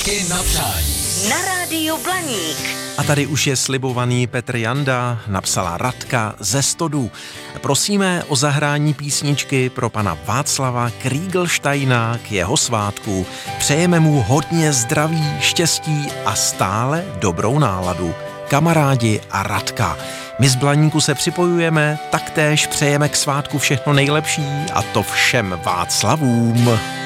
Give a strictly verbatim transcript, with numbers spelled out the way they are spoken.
Na přání. Na rádiu Blaník. A tady už je slibovaný Petr Janda, napsala Radka ze Stodu. Prosíme o zahrání písničky pro pana Václava Kriegelsteina k jeho svátku. Přejeme mu hodně zdraví, štěstí a stále dobrou náladu. Kamarádi a Radka. My z Blaníku se připojujeme, taktéž přejeme k svátku všechno nejlepší a to všem Václavům.